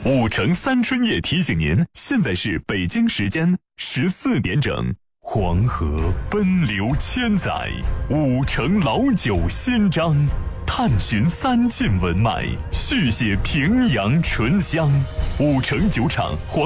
5城3春夜提醒您，现在是北京时间14点整。黄河奔流千载，5城老酒新章，探寻3晋文脉，续写平阳醇香。5城酒厂